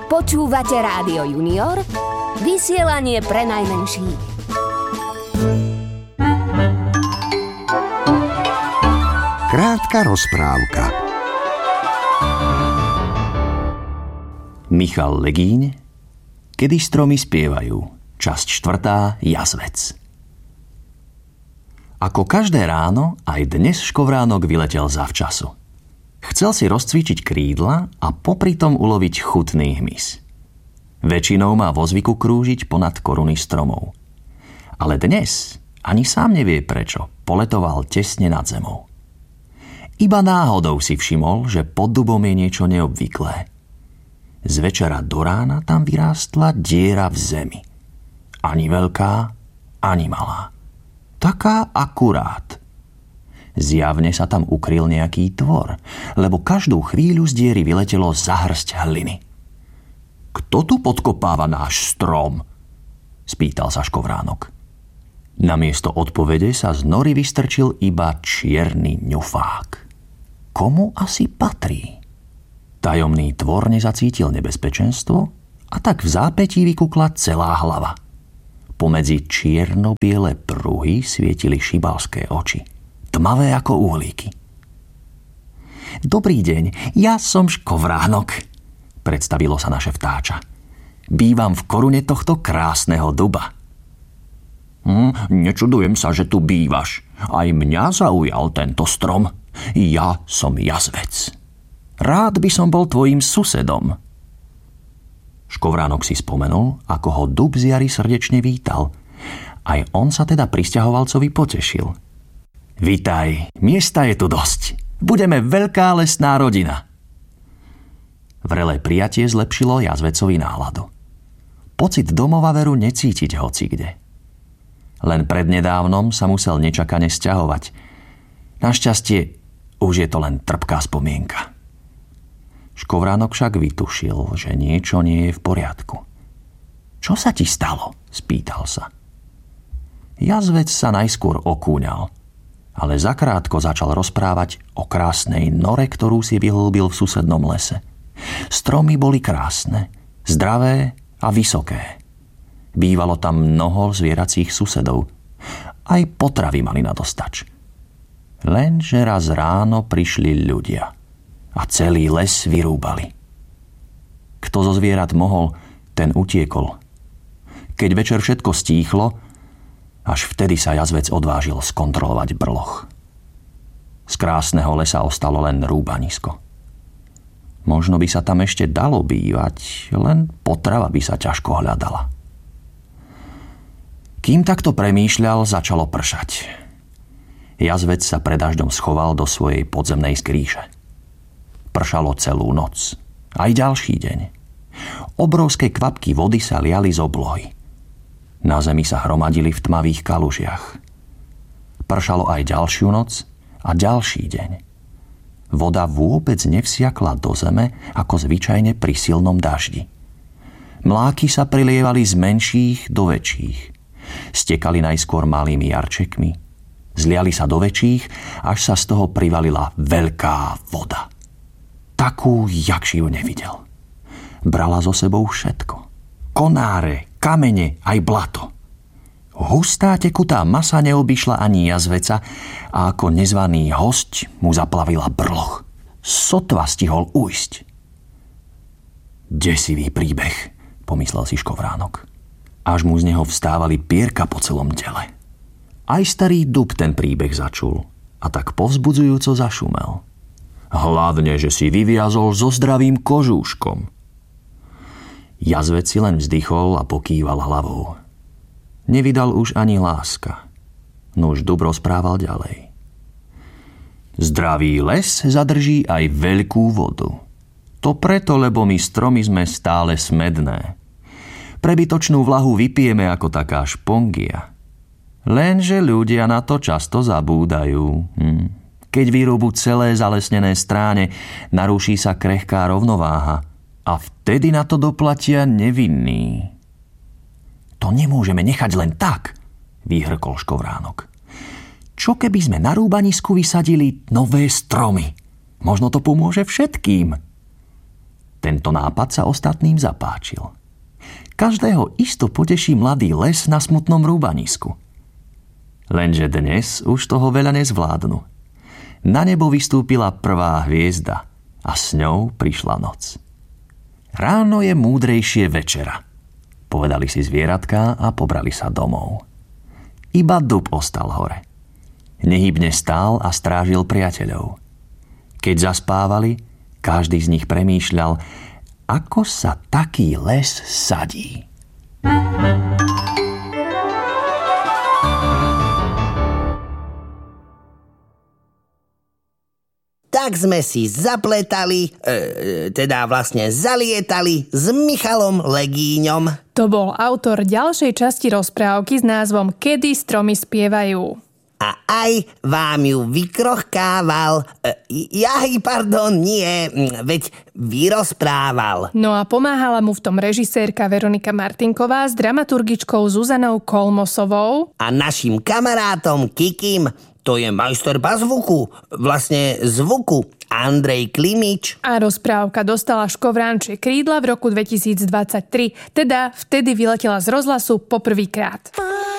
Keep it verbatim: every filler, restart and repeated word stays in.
Počúvate Rádio Junior, vysielanie pre najmenších. Krátka rozprávka. Michal Legíň, Kedy stromy spievajú, časť štvrtá, Jazvec. Ako každé ráno, aj dnes Škovránok vyletel zavčasu. Chcel si rozcvičiť krídla a popri tom uloviť chutný hmyz. Väčšinou má vo zvyku krúžiť ponad koruny stromov. Ale dnes ani sám nevie prečo poletoval tesne nad zemou. Iba náhodou si všimol, že pod dubom je niečo neobvyklé. Z večera do rána tam vyrástla diera v zemi. Ani veľká, ani malá. Taká akurát. Zjavne sa tam ukryl nejaký tvor, lebo každú chvíľu z diery vyletelo zahrsť hliny. Kto tu podkopáva náš strom? Spýtal sa Škovránok. Namiesto odpovede sa z nory vystrčil iba čierny ňufák. Komu asi patrí? Tajomný tvor nezacítil nebezpečenstvo a tak v zápätí vykukla celá hlava. Pomedzi čierno-biele pruhy svietili šibalské oči, tmavé ako uhlíky. Dobrý deň, ja som Škovránok, predstavilo sa naše vtáča. Bývam v korune tohto krásneho duba. Hm, nečudujem sa, že tu bývaš. Aj mňa zaujal tento strom. Ja som Jazvec. Rád by som bol tvojim susedom. Škovránok si spomenul, ako ho dub z jary srdečne vítal. Aj on sa teda prisťahovalcovi potešil. Vitaj, miesta je tu dosť. Budeme veľká lesná rodina. Vrelé prijatie zlepšilo Jazvecovi náladu. Pocit domovaveru necítiť hocikde. Len prednedávnom sa musel nečakane sťahovať. Našťastie už je to len trpká spomienka. Škovránok však vytušil, že niečo nie je v poriadku. Čo sa ti stalo? Spýtal sa. Jazvec sa najskôr okúňal, ale zakrátko začal rozprávať o krásnej nore, ktorú si vyhlbil v susednom lese. Stromy boli krásne, zdravé a vysoké. Bývalo tam mnoho zvieracích susedov. Aj potravy mali na dostač. Lenže raz ráno prišli ľudia a celý les vyrúbali. Kto zo zvierat mohol, ten utiekol. Keď večer všetko stíchlo, až vtedy sa Jazvec odvážil skontrolovať brloch. Z krásneho lesa ostalo len rúbanisko. Možno by sa tam ešte dalo bývať, len potrava by sa ťažko hľadala. Kým takto premýšľal, začalo pršať. Jazvec sa pred dažďom schoval do svojej podzemnej skrýše. Pršalo celú noc, aj ďalší deň. Obrovské kvapky vody sa liali z oblohy. Na zemi sa hromadili v tmavých kalužiach. Pršalo aj ďalšiu noc a ďalší deň. Voda vôbec nevsiakla do zeme, ako zvyčajne pri silnom daždi. Mláky sa prilievali z menších do väčších. Stekali najskôr malými jarčekmi, zliali sa do väčších, až sa z toho privalila veľká voda. Takú, jakži ju nevidel. Brala so sebou všetko. Konáre, kamene, aj blato. Hustá tekutá masa neobyšla ani Jazveca a ako nezvaný hosť mu zaplavila brloch. Sotva stihol ujsť. Desivý príbeh, pomyslel si Škovránok. Až mu z neho vstávali pierka po celom tele. Aj starý dub ten príbeh začul a tak povzbudzujúco zašumel. Hlavne, že si vyviazol so zdravým kožúškom. Jazvec si len vzdychol a pokýval hlavou. Nevydal už ani láska. Nuž dub rozprával ďalej. Zdravý les zadrží aj veľkú vodu. To preto, lebo my stromy sme stále smedné. Prebytočnú vlahu vypijeme ako taká špongia. Lenže ľudia na to často zabúdajú. Hm. Keď vyrúbu celé zalesnené stráne, naruší sa krehká rovnováha a vtedy na to doplatia nevinní. To nemôžeme nechať len tak, vyhrkol Škovránok. Čo keby sme na rúbanisku vysadili nové stromy? Možno to pomôže všetkým. Tento nápad sa ostatným zapáčil. Každého isto poteší mladý les na smutnom rúbanisku. Lenže dnes už toho veľa nezvládnu. Na nebo vystúpila prvá hviezda a s ňou prišla noc. Ráno je múdrejšie večera, povedali si zvieratká a pobrali sa domov. Iba dub ostal hore. Nehybne stál a strážil priateľov. Keď zaspávali, každý z nich premýšľal, ako sa taký les sadí. Tak sme si zapletali, e, teda vlastne zalietali s Michalom Legíňom. To bol autor ďalšej časti rozprávky s názvom Kedy stromy spievajú. A aj vám ju vykrochkával, e, jaj, pardon, nie, veď vyrozprával. No a pomáhala mu v tom režisérka Veronika Martinková s dramaturgičkou Zuzanou Kolmosovou. A našim kamarátom Kikim, to je majster bazvuku, vlastne zvuku, Andrej Klimič. A rozprávka dostala škovránčie krídla v roku dvetisícdvadsaťtri, teda vtedy vyletela z rozhlasu poprvýkrát.